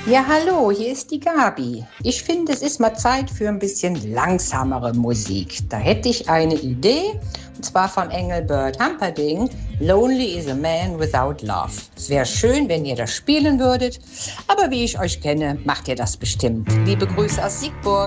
Ja, hallo, hier ist die Gabi. Ich finde, es ist mal Zeit für ein bisschen langsamere Musik. Da hätte ich eine Idee, und zwar von Engelbert Humperdinck, Lonely is a Man Without Love. Es wäre schön, wenn ihr das spielen würdet, aber wie ich euch kenne, macht ihr das bestimmt. Liebe Grüße aus Siegburg.